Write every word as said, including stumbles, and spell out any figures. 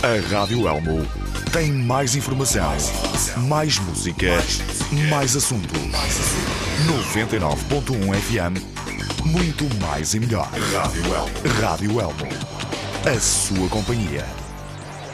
A Rádio Elmo tem mais informação, mais música, mais assunto. noventa e nove ponto um F M, muito mais e melhor. Rádio Elmo. Rádio Elmo. A sua companhia.